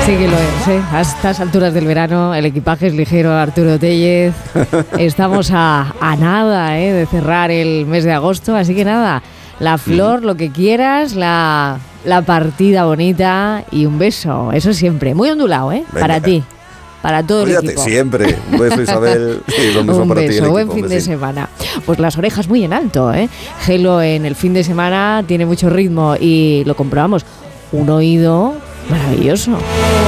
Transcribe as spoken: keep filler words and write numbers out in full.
Sí que lo es, ¿eh? A estas alturas del verano el equipaje es ligero, Arturo Tellez. Estamos a, a nada, ¿eh? De cerrar el mes de agosto, así que nada, la flor, mm. lo que quieras, la, la partida bonita y un beso, eso siempre. Muy ondulado, ¿eh? Venga. Para ti. Para todo Cuídate, el equipo. Siempre. Un beso, Isabel. Y un beso un para beso, ti. El buen equipo, fin un de semana. Pues las orejas muy en alto, ¿eh? Gelo en el fin de semana tiene mucho ritmo y lo comprobamos. Un oído maravilloso.